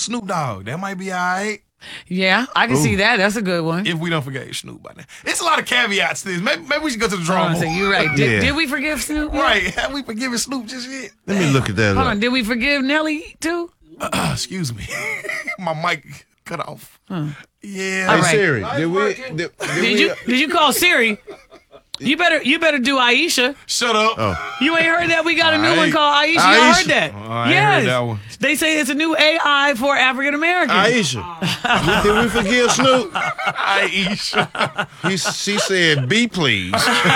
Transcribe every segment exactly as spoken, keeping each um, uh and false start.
Snoop Dogg. That might be all right. Yeah, I can Ooh. see that. That's a good one. If we don't forget Snoop by now. It's a lot of caveats to this. Maybe, maybe we should go to the drawing Oh, board. so you're right. Did, Yeah. did we forgive Snoop? yet? Right. Have we forgiven Snoop just yet? Let me look at that. Hold up. on. Did we forgive Nelly too? Uh, excuse me. My mic cut off. Yeah. Hey, All right. Siri, did we? Did, did Did we, you did you call Siri? You better you better do Aisha. Shut up. Oh. You ain't heard that? We got a new I one ain't- called Aisha. Y'all Aisha. heard that? Oh, I ain't yes. heard that one. They say it's a new A I for African Americans. Aisha, did we forgive Snoop? Aisha. He, she said, "Be please."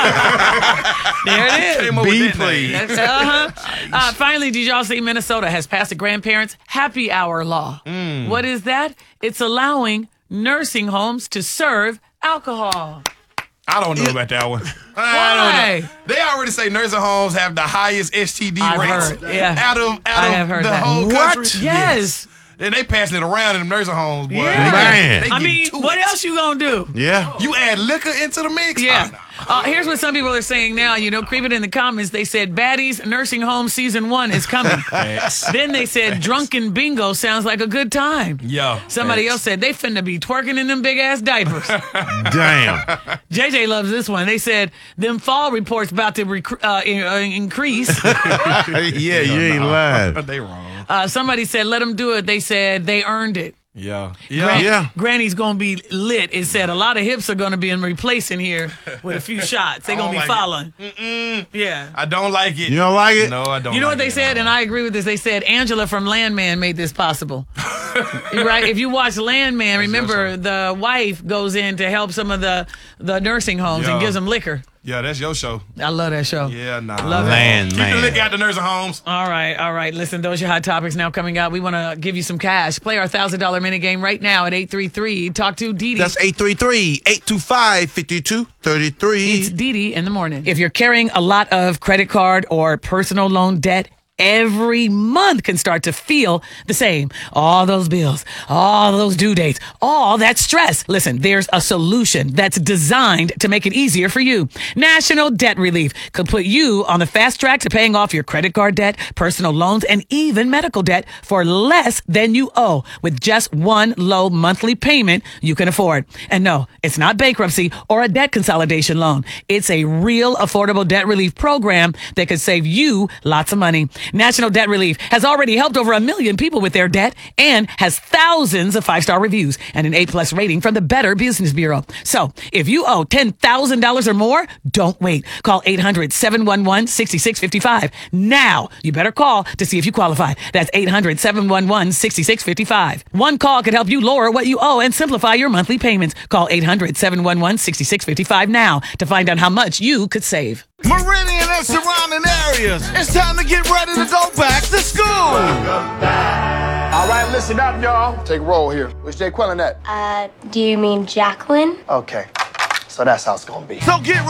There it is. Came up with Be that please. name. That's- uh-huh. Uh, finally, did y'all see Minnesota has passed a grandparents' happy hour law? Mm. What is that? It's allowing nursing homes to serve alcohol. I don't know about that one. I Why? don't know. They already say nursing homes have the highest S T D I've rates heard, yeah. out of out I of have heard the that. whole What? country. Yes. And they passing it around in them nursing homes, boy. Yeah. They, Man. they I get mean, to what it. else you gonna do? Yeah. You add liquor into the mix? Yeah. Oh, no. Uh, here's what some people are saying now. You know, creeping in the comments, they said Baddies Nursing Home Season one is coming. Then they said Drunken Bingo sounds like a good time. Yo. Somebody Facts. else said they finna be twerking in them big ass diapers. Damn. J J loves this one. They said them fall reports about to rec- uh, in- uh, increase. Yeah, you ain't lying. They wrong. Uh, somebody said let them do it. They said they earned it. Yeah. Gran- Yeah. Granny's gonna be lit. It said a lot of hips are gonna be in replacing here with a few shots. They're I gonna don't be like following. Yeah. I don't like it. You don't like it? No, I don't You know like what they it. said, and I agree with this. They said Angela from Landman made this possible. Right? If you watch Landman, remember the wife goes in to help some of the, the nursing homes and Yeah. gives them liquor. Yeah, that's your show. I love that show. Yeah, nah. Love it. Man, Keep the man. liquor out the nursing homes. All right, all right. Listen, those are your hot topics now coming out. We want to give you some cash. Play our one thousand dollars minute game right now at eight three three. Talk to Dee Dee. That's eight three three, eight two five, five two three It's three. Dee Dee in the morning. If you're carrying a lot of credit card or personal loan debt, every month can start to feel the same. All those bills, all those due dates, all that stress. Listen, there's a solution that's designed to make it easier for you. National Debt Relief could put you on the fast track to paying off your credit card debt, personal loans, and even medical debt for less than you owe with just one low monthly payment you can afford. And no, it's not bankruptcy or a debt consolidation loan. It's a real affordable debt relief program that could save you lots of money. National Debt Relief has already helped over a million people with their debt and has thousands of five-star reviews and an A-plus rating from the Better Business Bureau. So if you owe ten thousand dollars or more, don't wait. Call eight hundred, seven one one, six six five five. Now, you better call to see if you qualify. That's eight hundred, seven one one, six six five five. One call could help you lower what you owe and simplify your monthly payments. Call eight hundred, seven one one, six six five five now to find out how much you could save. Meridian and surrounding areas. It's time to get ready to go back to school. All right, listen up, y'all. Take roll here. Where's Jay Quellen at? Uh, do you mean Jacqueline? Okay, so that's how it's gonna be. So get